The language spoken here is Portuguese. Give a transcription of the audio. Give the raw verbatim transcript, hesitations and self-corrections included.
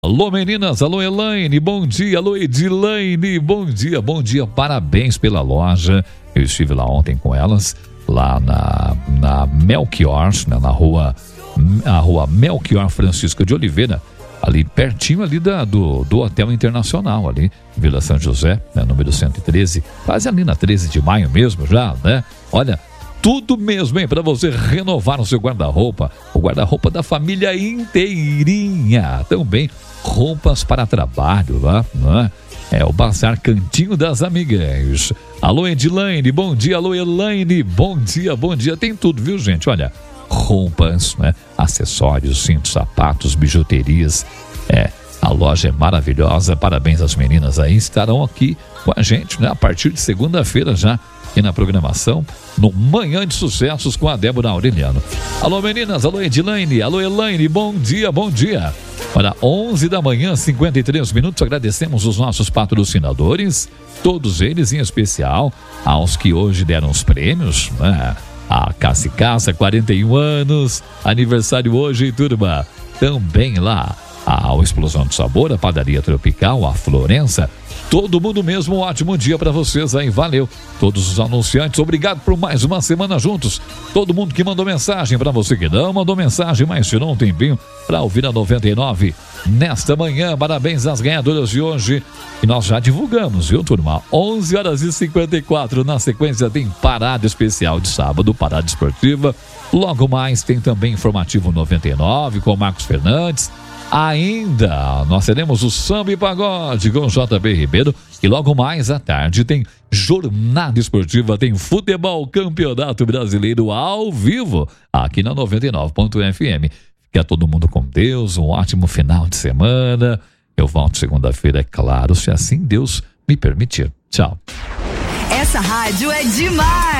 Alô meninas, alô Elaine, bom dia, alô Edilaine, bom dia, bom dia, parabéns pela loja. Eu estive lá ontem com elas, lá na, na Melchior, né, na rua, a rua Melchior Francisco de Oliveira, ali pertinho ali da, do, do Hotel Internacional, ali, Vila São José, né, número cento e treze, quase ali na treze de maio mesmo já, né? Olha, tudo mesmo, hein, para você renovar o seu guarda-roupa, o guarda-roupa da família inteirinha, também roupas para trabalho lá, né? É o Bazar Cantinho das Amigas. Alô Edilaine, bom dia, alô Elaine, bom dia, bom dia, tem tudo, viu gente, olha, roupas, né? Acessórios, cintos, sapatos, bijuterias, é, a loja é maravilhosa, parabéns às meninas aí, estarão aqui com a gente, né? A partir de segunda-feira já, aqui na programação, no Manhã de Sucessos com a Débora Aureliano. Alô meninas, alô Edilaine, alô Elaine, bom dia, bom dia. Para onze da manhã, cinquenta e três minutos, agradecemos os nossos patrocinadores, todos eles em especial, aos que hoje deram os prêmios, né? A Casa e Casa, quarenta e um anos, aniversário hoje, turma. Também lá, a Explosão de Sabor, a Padaria Tropical, a Florença. Todo mundo mesmo, um ótimo dia para vocês aí, valeu. Todos os anunciantes, obrigado por mais uma semana juntos. Todo mundo que mandou mensagem, para você que não mandou mensagem, mas tirou um tempinho para ouvir a noventa e nove nesta manhã. Parabéns às ganhadoras de hoje. E nós já divulgamos, viu, turma? onze horas e cinquenta e quatro, na sequência tem parada especial de sábado, parada esportiva. Logo mais tem também informativo noventa e nove com o Marcos Fernandes. Ainda nós teremos o Samba e Pagode com o J B Ribeiro e logo mais à tarde tem jornada esportiva, tem futebol, campeonato brasileiro ao vivo aqui na noventa e nove ponto F M. Fica todo mundo com Deus, um ótimo final de semana. Eu volto segunda-feira, é claro, se assim Deus me permitir. Tchau. Essa rádio é demais.